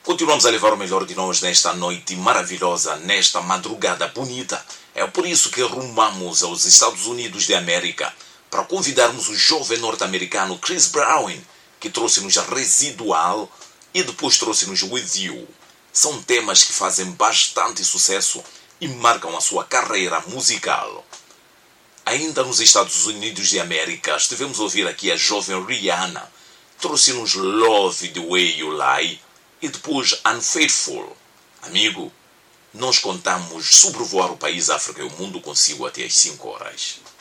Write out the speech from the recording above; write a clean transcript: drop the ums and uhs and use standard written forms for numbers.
Continuamos a levar o melhor de nós nesta noite maravilhosa, nesta madrugada bonita. É por isso que rumamos aos Estados Unidos de América para convidarmos o jovem norte-americano Chris Brown, que trouxe-nos a Residual e depois trouxe-nos With You. São temas que fazem bastante sucesso e marcam a sua carreira musical. Ainda nos Estados Unidos de América, estivemos a ouvir aqui a jovem Rihanna, trouxe-nos Love the Way You Lie e depois Unfaithful. Amigo, nós contamos sobrevoar o país, África e o mundo consigo até às 5 horas.